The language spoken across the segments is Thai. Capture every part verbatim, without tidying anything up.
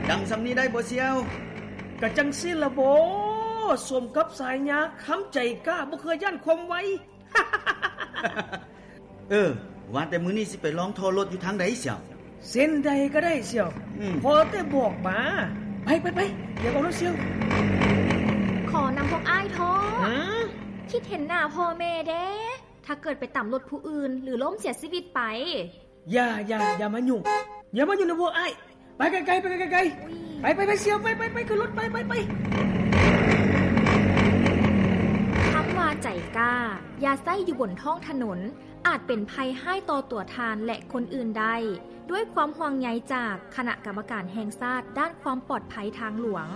ดังสำนี้ได้บ่เสี่ยวก็จังซี่ล่ะบ่สมกับสายญาค้ำใจกล้าบ่เคยย่านความไวเออว่าแต่มื้อนี้สิไปลองทอรถอยู่ทางใดเสี่ยวเส้นใดก็ได้เสี่ยวพอแต่บอกมาไปๆๆอย่าเอารถเสี่ยวขอนำพวกอ้ายท้อคิดเห็นหน้าพ่อแม่เด้ถ้าเกิดไปต่ำรถผู้อื่นหรือล้มเสียชีวิตไปอย่าอย่าอย่ามายุ่งอย่ามายุ่งนะพวกอ้ายไปไกลๆไปไกลๆไปไปไปเสี่ยวไปไปไปขึ้นรถไปไปไปคำว่าใจกล้าอย่าใส่อยู่บนท้องถนนอาจเป็นภัยให้ต่อตัวทานและคนอื่นได้ด้วยความห่วงใยจากคณะกรรมการแห่งชาติด้านความปลอดภัยทางหลวง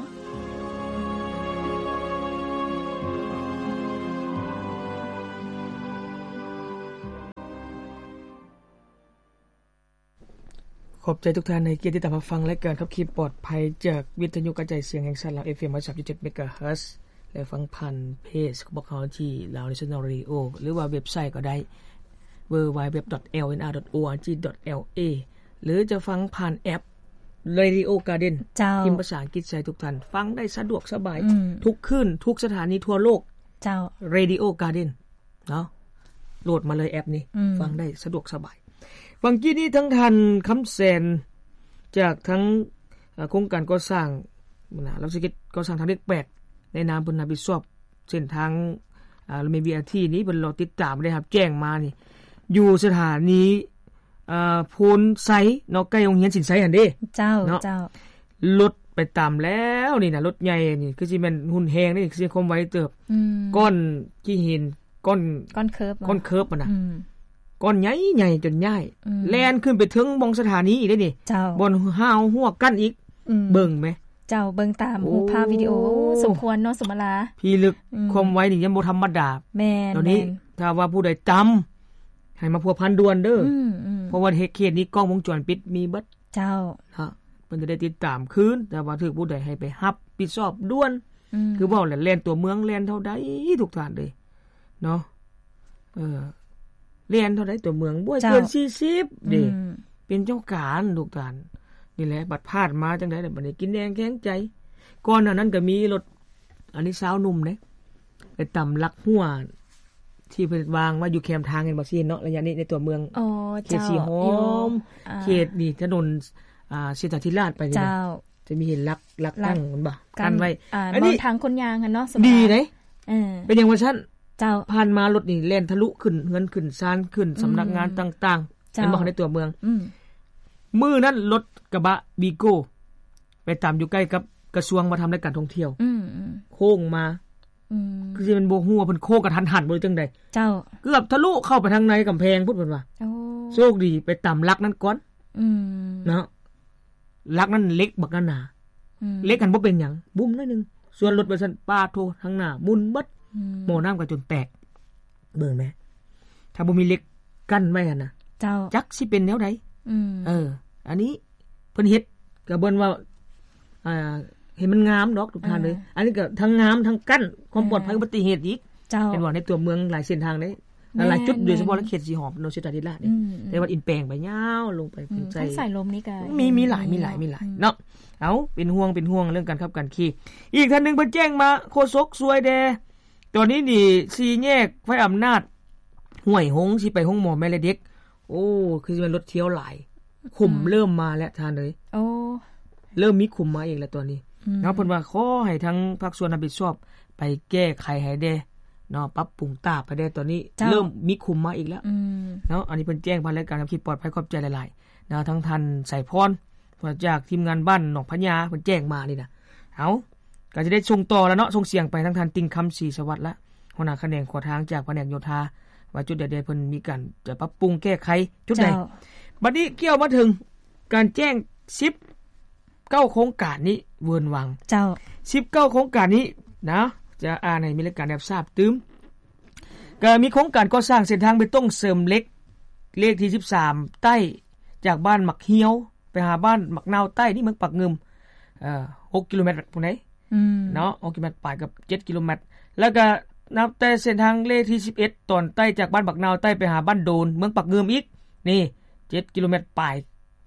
ขอบใจทุกท่านในเกียรติที่ตามมาฟังและการขับขี่ปลอดภัยจากวิทยุกระจายเสียงแห่งชาติลาว เอฟ เอ็ม หนึ่งร้อยสามสิบเจ็ด เมกะเฮิรตซ์และฟังผ่านเพจของพวกเขาที่ Lao National Radio หรือว่าเว็บไซต์ก็ได้ ดับเบิลยู ดับเบิลยู ดับเบิลยู ดอท แอล เอ็น อาร์ ดอท โอ อาร์ จี ดอท แอล เอ หรือจะฟังผ่านแอป Radio Garden พิมพ์ภาษาอังกฤษใส่ทุกท่านฟังได้สะดวกสบายทุกคืนทุกสถานีทั่วโลกเจ้า Radio Garden เนาะโหลดมาเลยแอปนี้ฟังได้สะดวกสบายฟังกี้นี้ทั้งทันคำแสนจากทั้งโครงการก่อสร้างนะรับสิกิจก่อสร้างทางเลขแปดในนามเพิ่นรับผิดชอบเส้นทางอ่าเม บี อาร์ ที นี้เพิ่นรอติดตามได้ครับแจ้งมานี่อยู่สถานีอ่าโพนไซเนาะใกล้โรงเรียนสินไซหั่นเด้เจ้าเจ้ารถไปตามแล้วนี่น่ะรถใหญ่นี่คือสิแม่นหุ่นแฮงนี่คือสิความไวเติบก้อนที่เห็นก้อนก้อนเคิร์ฟก้อนเคิร์ฟน่ะก้อนใหญ่ๆจนใหญ่แล่นขึ้นไปถึงมองสถานีอีกได้นี่บนห้าวหัวกั้นอีกเบิ่งมั้ยเจ้าเบิ่งตามรูปภาพวิดีโอสมควรเนาะสมลาพี่ลึกความไวนี่ยังบ่ธรรมดาแม่นตอนนี้ถ้าว่าผู้ใดจำให้มาพัวพันด่วนเด้อเพราะว่าเขตนี้กล้องวงจรปิดมีเบิดเจ้าฮะเพิ่นจะได้ติดตามคืนแต่ว่าถึกผู้ใดให้ไปรับผิดชอบด่วนคือเว้าแหละแล่นตัวเมืองแล่นเท่าใดทุกท่านเลยเนาะเออเรียนเท่าใดตัวเมืองบ่เกินสี่สิบเด้เป็นเจ้าการทุกท่านนี่แหละบัดพลาดมาจังได๋บัดนี้กินแดงแข็งใจก่อนหน้านั้นก็มีรถอันนี้สาวหนุ่มเด้ไปตำลักหัวที่เพิ่นวางไว้อยู่แคมทางกันบ่ซี่เนาะระยะนี้ในตัวเมืองอ๋อเขตสีหอมเขตนี่ถนนอ่าเศรษฐธิราชไปนี่นะจะมีเห็นลักลักตั้งมันบ่กันไว้อันนี้ทางคนยางหั่นเนาะดีเด้เออเป็นอย่างว่าซั่นเจ้าผ่านมารถนี่แล่นทะลุขึ้นเฮือนขึ้นศาลขึ้นสำนักงานต่างๆเป็นบ่ในตัวเมืองอือมื้อนั้นรถกระบะวีโก้ไปตามอยู่ใกล้กับกระทรวงวัฒนธรรมและการท่องเที่ยวอือโค้งมาอือคือสิมันบ่ฮู้ว่าเพิ่นโค้งกระทันหันบ่จังได๋เจ้าเกือบทะลุเข้าไปทางในกำแพงพุ่นเพิ่นว่าโอ้โชคดีไปตามลักนั้นก่อนอือเนาะลักนั้นเล็กบักนั้นหนาอือเล็กกันบ่เป็นหยังบุ้มหน่อยนึงส่วนรถไปซั่นป้าโททางหน้ามุนเบิดหม้อน้ำก็จนแตกเบิ่งแม่ถ้าบ่มีเหล็กกั้นไว้หั่นน่ะเจ้าจักสิเป็นแนวใดอืมเอออันนี้เพิ่นเฮ็ดก็เบิ่นว่าอ่าเห็นมันงามดอกทุกท่านเลยอันนี้ก็ทั้งงามทั้งกั้นความปลอดภัยอุบัติเหตุอีกเห็นว่าในตัวเมืองหลายเส้นทางเด้หลายจุดโดยเฉพาะในเขตสีหอมโนเชตาดิลานี่แต่ว่าอินแปลงไปยาวลงไปเป็นใจสายลมนี่ก็มีมีหลายมีหลายมีหลายเนาะเอ้าเป็นห่วงเป็นห่วงเรื่องการขับการขี่อีกท่านนึงเพิ่นแจ้งมาโคศกสวยแดตอนนี้นี่สี่แยกไฟอำนาจห้วยหงสิไปห้องหมอแม่และเด็กโอ้คือมันรถเที่ยวหลายขุมเริ่มมาแล้วท่านเอ้ยโอ้เริ่มมีขุมมาอีกแล้วตอนนี้เนาะเพิ่นว่าขอให้ทั้งภาคส่วนรับผิดชอบไปแก้ไขให้แด่เนาะปรับปรุงตาไปได้ตอนนี้เริ่มมีขุมมาอีกแล้วเนาะอันนี้เพิ่นแจ้งผ่านรายการขับขี่ปลอดภัยขอบใจหลายๆนะทั้งท่านใส่พรจากทีมงานบ้านหนองพญาเพิ่นแจ้งมานี่น่ะเอ้าก็จะได้ส่งต่อแล้วเนาะส่งเสียงไปทั้งท่านติงคำศรีสวัสดิ์ละหัวหน้าแขนงขอทางจากแผนกโยธาว่าจุดใดๆเพิ่นมีการจะปรับปรุงแก้ไขจุดใดบัดนี้เกี่ยวมาถึงการแจ้งสิบเก้าโครงการนี้เวินวังเจ้าสิบเก้าโครงการนี้นะจะอ่านให้มีรายการได้ทราบตึมก็มีโครงการก่อสร้างเส้นทางเบตงเสริมเหล็กเลขที่สิบสามใต้จากบ้านหมักเหียวไปหาบ้านหมักนาวใต้นี่เมืองปักงึมเอ่อหกกิโลเมตรพุ่นไหนอืมเนาะหกกิโลเมตรปลายกับเจ็ดกิโลเมตรแล้วก็นับแต่เส้นทางเลขที่สิบเอ็ดตอนใต้จากบ้านบักนาวใต้ไปหาบ้านโดนเมืองปักงึมอีกนี่เจ็ดกิโลเมตรปลาย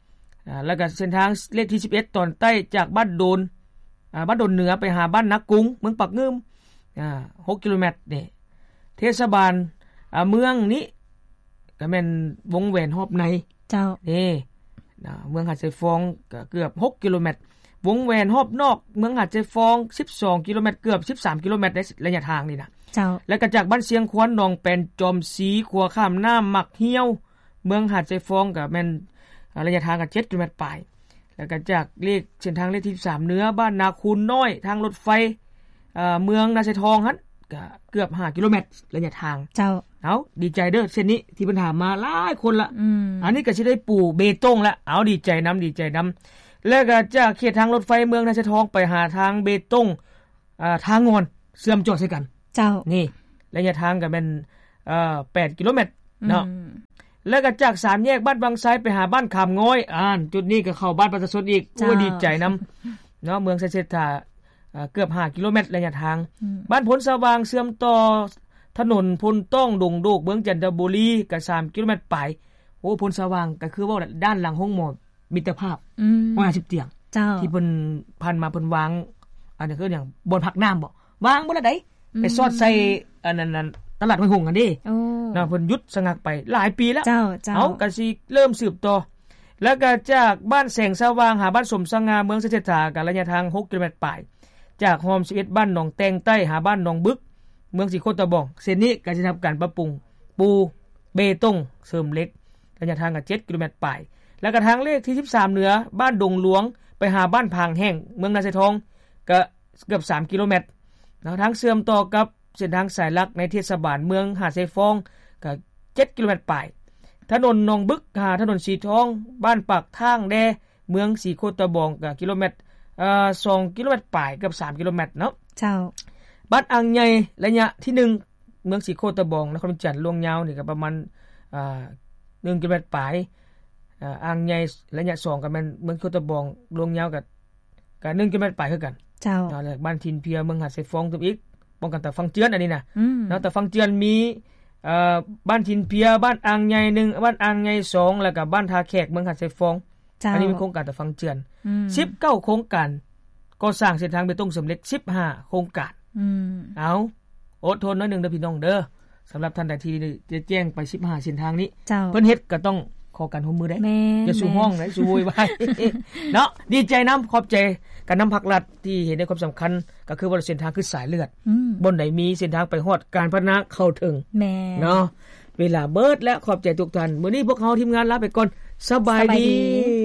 อ่าแล้วก็เส้นทางเลขที่สิบเอ็ดตอนใต้จากบ้านโดนอ่าบ้านโดนเหนือไปหาบ้านนักกรุงเมืองปักงึมอ่าหกกิโลเมตรนี่เทศบาลอ่าเมืองนี้ก็แม่นวงแหวนรอบในเจ้านี่นะเมืองหาดไซฟองก็เกือบหกกิโลเมตรวงแหวนรอบนอกเมืองหาดไซฟองสิบสองกิโลเมตรเกือบสิบสามกิโลเมตรในระยะทางนี่นะเจ้าแล้วก็จากบ้านเสียงควานหนองแปนจอมสีขัวข้ามน้ำหมักเหี่ยวเมืองหาดไซฟองก็แม่นระยะทางก็เจ็ดกิโลเมตรปลายแล้วก็จากเลขเส้นทางเลขที่สิบสามเหนือบ้านนาคูนน้อยทางรถไฟเอ่อเมืองนาไซทองหั่นก็เกือบห้ากิโลเมตรระยะทางเจ้าเอาดีใจเด้อเส้นนี้ที่เพิ่นถามมาหลายคนละอืมอันนี้ก็สิได้ปูเบตงละเอาดีใจนําดีใจนําแล้วก็จากเขตทางรถไฟเมืองนาไซทองไปหาทางเบตงอ่าทางงอนเชื่อมจอดใส่กันเจ้านี่ระยะทางก็แม่นเอ่อแปดกิโลเมตรเนาะแล้วก็จากสามแยกบ้านบางไซไปหาบ้านขามง้อยอ่านจุดนี้ก็เข้าบ้านประชาชนอีกโอ้ดีใจนําเนาะเมืองไซเซตาอ่าเกือบห้ากิโลเมตรระยะทางบ้านพลสว่างเชื่อมต่อถนนพลต้องดงโดกเมืองจันทบุรีก็สามกิโลเมตรปลายโอ้พลสว่างก็คือว่าด้านหลังห้องหมอมิตรภาพอืมห้าสิบเตียงเจ้าที่เพิ่นพันมาเพิ่นวางอันนี้คือหยังบนผักน้ำบ่วางบ่ละไดไปซอดใส่อันนั้นตลาดห้วยหงกันดิโอ้น่ะเพิ่นหยุดสงักไปหลายปีแล้วเจ้าเจ้าเอาก็สิเริ่มสืบต่อแล้วก็จากบ้านแสงสว่างหาบ้านสมสง่าเมืองเศรษฐาก็ระยะทางหกกิโลเมตรปลายจากหอมสิบเอ็ดบ้านหนองแตงใต้หาบ้านหนองบึกเมืองสีโคตะบองเส้นนี้ก็จะทำการปรับปรุงปูเบตงเสริมเหล็กระยะทางก็เจ็ดกิโลเมตรปลายแล้วก็ทางเลขที่สิบสามเหนือบ้านดงหลวงไปหาบ้านพางแห้งเมืองนาไซทองก็เกือบสามกิโลเมตรแล้วทางเชื่อมต่อกับเส้นทางสายหลักในเทศบาลเมืองหาดไซฟองก็เจ็ดกิโลเมตรปลายถนนหนองบึกหาถนนสีทองบ้านปากทางแดเมืองสีโคตะบองก็กิโลเมตรเอ่อสองกิโลเมตรปลายเกือบสามกิโลเมตรเนาะเจ้าบ้านอ่างใหญ่ระยะที่หนึ่งเมืองสีโคตะบองนครจันทร์ลวงยาวนี่ก็ประมาณอ่าหนึ่งกิโลเมตรปลายอ่าอ่างใหญ่ระยะสองก็แม่นเมืองโคตะบองลวงยาวก็ก็หนึ่งกิโลเมตรปลายคือกันเจ้าแล้วบ้านทินเพียเมืองหาดไซฟองตัวอีกป้องกันตะฟังเจือนอันนี้น่ะเนาะตะฟังเจือนมีเอ่อบ้านทินเพียบ้านอ่างใหญ่หนึ่งบ้านอ่างใหญ่สองแล้วก็บ้านทาแขกเมืองหาดไซฟองอันนี้เป็นโครงการตะฟังเจือนสิบเก้าโครงการก่อสร้างเส้นทางเบตงสำเร็จสิบห้าโครงการอืมเอาอดทนหน่อยนึงเด้อพี่น้องเด้อสำหรับท่านใดที่จะแจ้งไปสิบห้าเส้นทางนี้เพิ่นเฮ็ดก็ต้องขอกันร่วมมือได้อย่าสู่ห้องได้สู่โวยไว้เนาะดีใจนําขอบใจกันนําภาครัฐที่เห็นในความสําคัญก็คือว่าเส้นทางคือสายเลือดบนไหนมีเส้นทางไปฮอดการพัฒนาเข้าถึงแม่เนาะเวลาเบิดและขอบใจทุกท่านมื้อนี้พวกเฮาทีมงานลาไปก่อนสบายดี